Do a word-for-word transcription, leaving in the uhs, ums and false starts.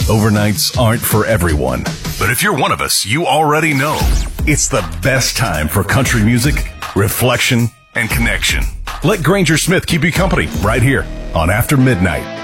Overnights aren't for everyone. But if you're one of us, you already know it's the best time for country music, reflection, and connection. Let Granger Smith keep you company right here on After Midnight.